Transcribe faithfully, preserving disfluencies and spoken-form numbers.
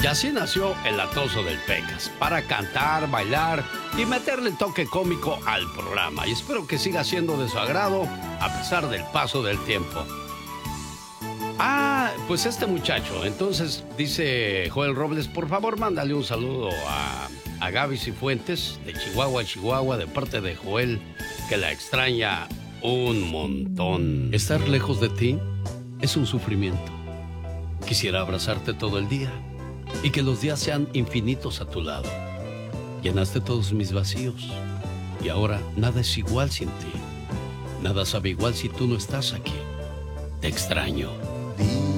Y así nació el Latoso del Pecas, para cantar, bailar y meterle el toque cómico al programa. Y espero que siga siendo de su agrado a pesar del paso del tiempo. Ah, pues este muchacho, entonces dice Joel Robles, por favor mándale un saludo a, a Gaby Cifuentes de Chihuahua, Chihuahua, de parte de Joel, que la extraña un montón. Estar lejos de ti es un sufrimiento. Quisiera abrazarte todo el día y que los días sean infinitos a tu lado. Llenaste todos mis vacíos y ahora nada es igual sin ti. Nada sabe igual si tú no estás aquí. Te extraño.